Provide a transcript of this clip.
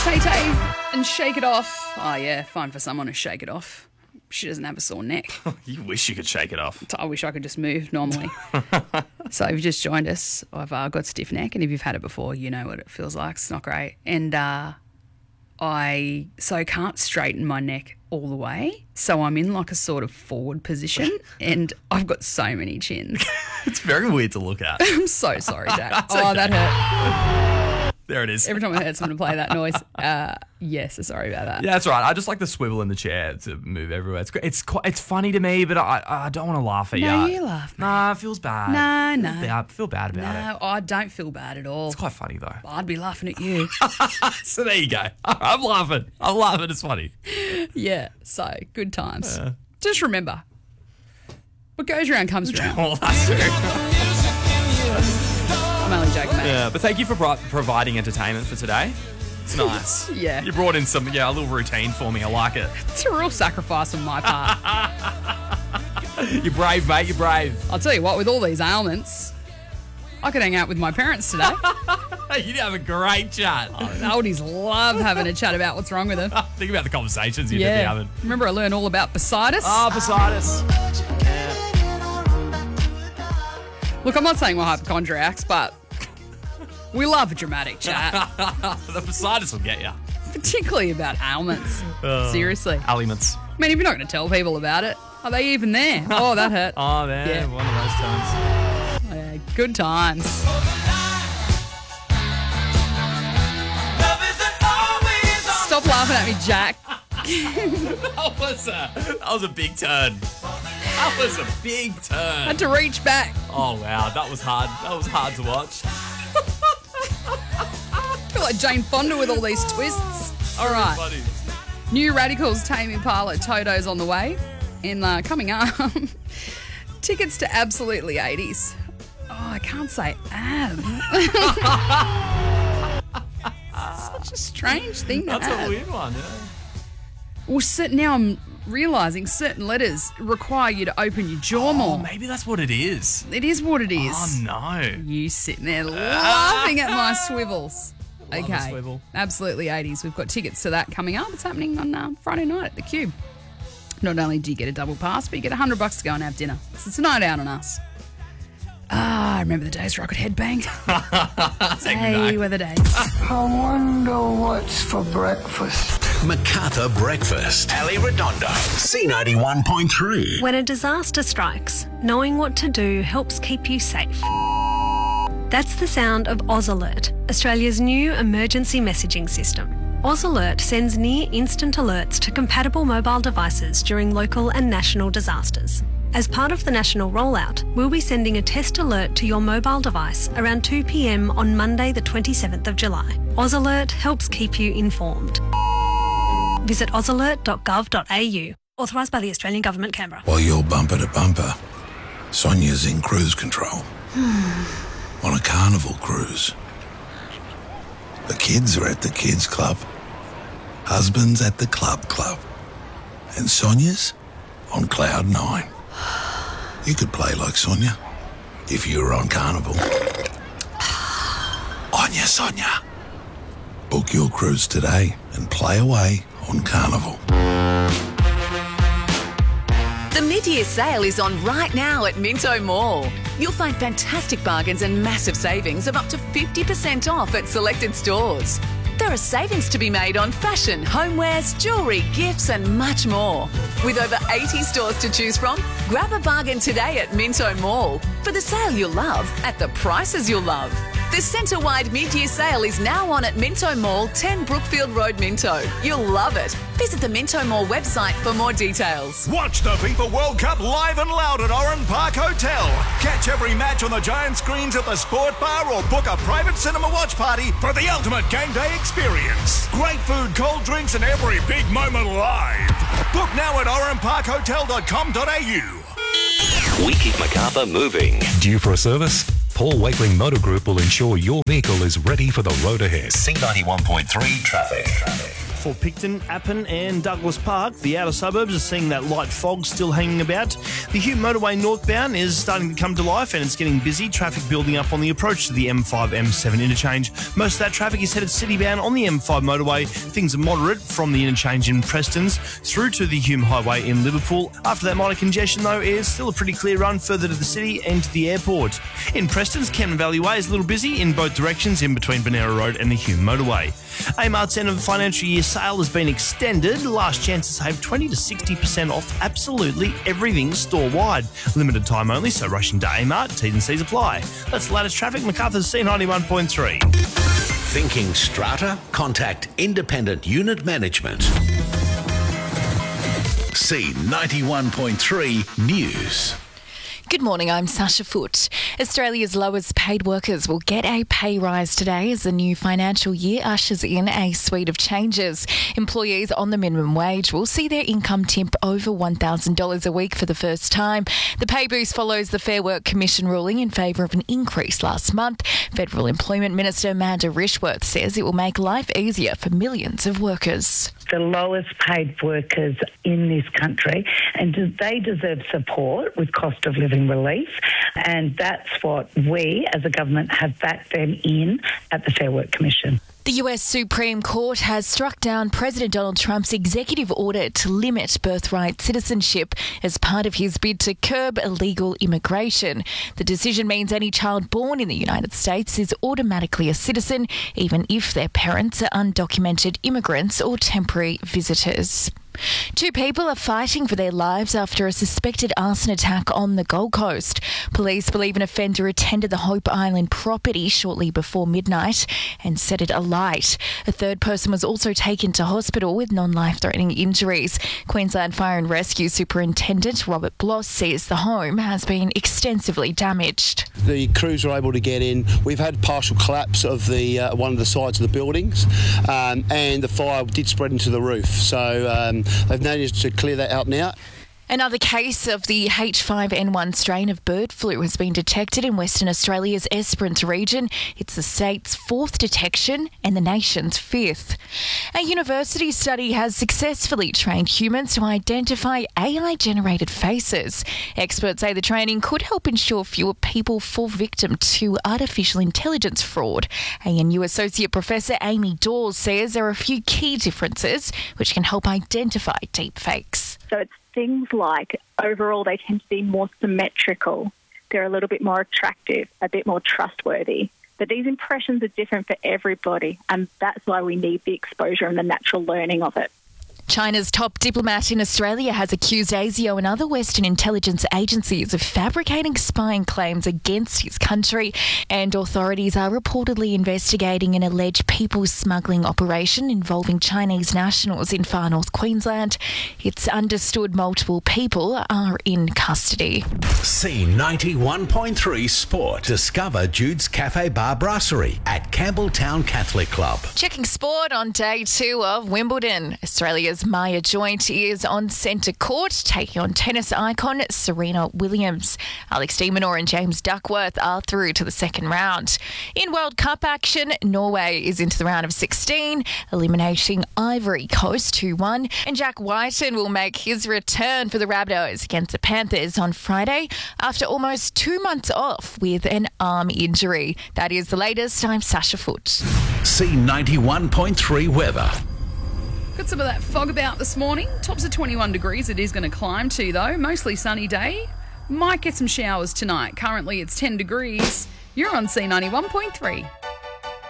Tay Tay and Shake It Off. Oh, yeah, fine for someone to shake it off. She doesn't have a sore neck. You wish you could shake it off. I wish I could just move normally. So if you've just joined us, I've got stiff neck, and if you've had it before, you know what it feels like. It's not great. And I can't straighten my neck all the way, so I'm in like a sort of forward position, and I've got so many chins. It's very weird to look at. I'm so sorry, Jack. Oh, that hurt. There it is. Every time I heard someone play that noise, yes, sorry about that. Yeah, that's right. I just like the swivel in the chair to move everywhere. It's funny to me, but I don't want to laugh at you. No, you laugh, mate. Nah, it feels bad. No. I feel bad about it. No, I don't feel bad at all. It's quite funny, though. I'd be laughing at you. So there you go. I'm laughing. It's funny. Yeah, so good times. Just remember, what goes around comes around. Well, that's true. I'm only joking, mate. Yeah, but thank you for providing entertainment for today. It's nice. Yeah. You brought in a little routine for me. I like it. It's a real sacrifice on my part. You're brave, mate. You're brave. I'll tell you what, with all these ailments, I could hang out with my parents today. You'd have a great chat. The oldies love having a chat about what's wrong with them. Think about the conversations you'd be having. Remember I learned all about bursitis? Oh, bursitis. Look, I'm not saying we're hypochondriacs, but we love a dramatic chat. The bursitis will get you. Particularly about ailments. Seriously. Aliments. I mean, if you're not going to tell people about it, are they even there? Oh, that hurt. Oh, man. Yeah. One of those times. Yeah, good times. Stop laughing at me, Jack. That was a big turn. That was a big turn. I had to reach back. Oh, wow. That was hard. That was hard to watch. I feel like Jane Fonda with all these twists. All right. Funny. New Radicals, Tame Impala, Toto's on the way. And coming up, tickets to Absolutely 80s. Oh, I can't say ab. Such a strange thing to That's have. a weird one, yeah. Well, now I'm realising certain letters require you to open your jaw more. Maybe that's what it is. It is what it is. Oh, no. You sitting there laughing at my swivels. Love a swivel. Absolutely 80s. We've got tickets to that coming up. It's happening on Friday night at the Cube. Not only do you get a double pass, but you get $100 to go and have dinner. So it's a night out on us. I remember the days where I could headbang. Hey, were the days. I wonder what's for breakfast. Macarthur Breakfast. Ali Redondo. C91.3. When a disaster strikes, knowing what to do helps keep you safe. That's the sound of Oz Alert, Australia's new emergency messaging system. Oz Alert sends near instant alerts to compatible mobile devices during local and national disasters. As part of the national rollout, we'll be sending a test alert to your mobile device around 2 p.m. on Monday the 27th of July. Oz Alert helps keep you informed. Visit ozalert.gov.au. Authorised by the Australian Government, Canberra. While you're bumper to bumper, Sonia's in cruise control. On a carnival cruise. The kids are at the kids club. Husband's at the club. And Sonia's on cloud 9. You could play like Sonia if you were on Carnival. On ya, Sonia. Book your cruise today and play away on Carnival. The mid-year sale is on right now at Minto Mall. You'll find fantastic bargains and massive savings of up to 50% off at selected stores. There are savings to be made on fashion, homewares, jewellery, gifts and much more. With over 80 stores to choose from, grab a bargain today at Minto Mall for the sale you'll love at the prices you'll love. The centre-wide mid-year sale is now on at Minto Mall, 10 Brookfield Road, Minto. You'll love it. Visit the Minto Mall website for more details. Watch the FIFA World Cup live and loud at Oran Park Hotel. Catch every match on the giant screens at the Sport Bar or book a private cinema watch party for the ultimate game day experience. Great food, cold drinks and every big moment live. Book now at oranparkhotel.com.au. We keep Macarthur moving. Due for a service? Paul Wakeling Motor Group will ensure your vehicle is ready for the road ahead. C91.3 traffic. for Picton, Appin and Douglas Park. The outer suburbs are seeing that light fog still hanging about. The Hume motorway northbound is starting to come to life and it's getting busy. Traffic building up on the approach to the M5-M7 interchange. Most of that traffic is headed citybound on the M5 motorway. Things are moderate from the interchange in Prestons through to the Hume Highway in Liverpool. After that minor congestion, though, it's still a pretty clear run further to the city and to the airport. In Prestons, Camden Valley Way is a little busy in both directions in between Bonera Road and the Hume motorway. Amart's end of the financial year sale has been extended. Last chance to save 20 to 60% off absolutely everything store-wide. Limited time only, so rush into Amart. T's and C's apply. That's the latest traffic. MacArthur's C91.3. Thinking strata? Contact Independent Unit Management. C91.3 News. Good morning, I'm Sasha Foote. Australia's lowest paid workers will get a pay rise today as the new financial year ushers in a suite of changes. Employees on the minimum wage will see their income tip over $1,000 a week for the first time. The pay boost follows the Fair Work Commission ruling in favour of an increase last month. Federal Employment Minister Amanda Rishworth says it will make life easier for millions of workers. The lowest paid workers in this country, and they deserve support with cost of living relief, and that's what we as a government have backed them in at the Fair Work Commission. The US Supreme Court has struck down President Donald Trump's executive order to limit birthright citizenship as part of his bid to curb illegal immigration. The decision means any child born in the United States is automatically a citizen, even if their parents are undocumented immigrants or temporary visitors. Two people are fighting for their lives after a suspected arson attack on the Gold Coast. Police believe an offender attended the Hope Island property shortly before midnight and set it alight. A third person was also taken to hospital with non-life-threatening injuries. Queensland Fire and Rescue Superintendent Robert Bloss says the home has been extensively damaged. The crews were able to get in. We've had partial collapse of the one of the sides of the buildings, and the fire did spread into the roof. So they've managed to clear that out now. Another case of the H5N1 strain of bird flu has been detected in Western Australia's Esperance region. It's the state's fourth detection and the nation's fifth. A university study has successfully trained humans to identify AI-generated faces. Experts say the training could help ensure fewer people fall victim to artificial intelligence fraud. ANU Associate Professor Amy Dawes says there are a few key differences which can help identify deepfakes. So it's things like overall they tend to be more symmetrical. They're a little bit more attractive, a bit more trustworthy. But these impressions are different for everybody, and that's why we need the exposure and the natural learning of it. China's top diplomat in Australia has accused ASIO and other Western intelligence agencies of fabricating spying claims against his country, and authorities are reportedly investigating an alleged people smuggling operation involving Chinese nationals in far north Queensland. It's understood multiple people are in custody. C91.3 Sport. Discover Jude's Cafe Bar Brasserie at Campbelltown Catholic Club. Checking sport on day 2 of Wimbledon. Australia's Maya Joint is on centre court, taking on tennis icon Serena Williams. Alex de Minaur and James Duckworth are through to the second round. In World Cup action, Norway is into the round of 16, eliminating Ivory Coast 2-1. And Jack Whiten will make his return for the Rabbitohs against the Panthers on Friday after almost 2 months off with an arm injury. That is the latest. I'm Sasha Foote. C91.3 weather. Got some of that fog about this morning. Tops of 21 degrees. It is going to climb to, though. Mostly sunny day. Might get some showers tonight. Currently, it's 10 degrees. You're on C91.3.